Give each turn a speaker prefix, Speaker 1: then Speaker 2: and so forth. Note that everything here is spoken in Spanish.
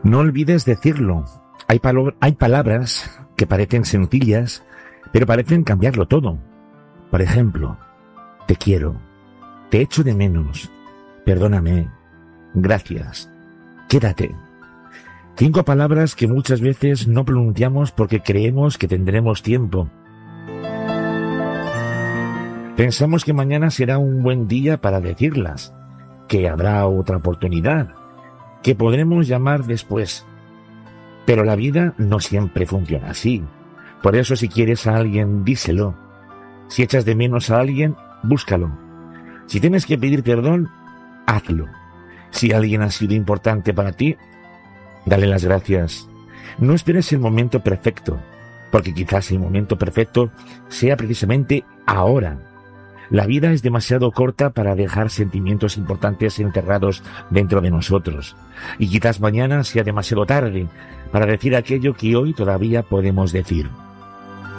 Speaker 1: No olvides decirlo. Hay palabras que parecen sencillas, pero parecen cambiarlo todo. Por ejemplo, te quiero, te echo de menos, perdóname, gracias, quédate. 5 palabras que muchas veces no pronunciamos porque creemos que tendremos tiempo. Pensamos que mañana será un buen día para decirlas, que habrá otra oportunidad, que podremos llamar después. Pero la vida no siempre funciona así. Por eso, si quieres a alguien, díselo. Si echas de menos a alguien, búscalo. Si tienes que pedir perdón, hazlo. Si alguien ha sido importante para ti, dale las gracias. No esperes el momento perfecto, porque quizás el momento perfecto sea precisamente ahora. La vida es demasiado corta para dejar sentimientos importantes enterrados dentro de nosotros. Y quizás mañana sea demasiado tarde para decir aquello que hoy todavía podemos decir.